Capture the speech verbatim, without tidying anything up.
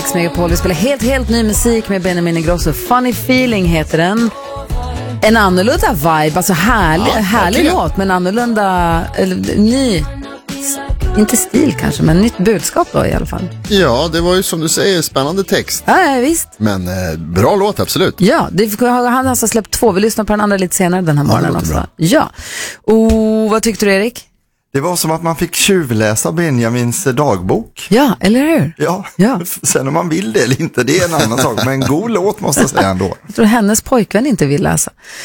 Mix Megapol. Vi spelar helt, helt ny musik med Benjamin Ingrosso. Funny Feeling heter den. En annorlunda vibe, alltså härlig, ja, härlig låt, men annorlunda, eller, ny, inte stil kanske, men nytt budskap då i alla fall. Ja, det var ju som du säger, spännande text. Ja, visst. Men eh, bra låt, absolut. Ja, det, han har alltså släppt två, vi lyssnar på den andra lite senare den här ja, morgonen också. Bra. Ja, och vad tyckte du, Erik? Det var som att man fick tjuvläsa Benjamins dagbok. Ja, eller hur? Ja, ja. Sen om man vill det eller inte, det är en annan sak. Men en god låt måste jag säga ändå. Jag tror hennes pojkvän inte vill läsa.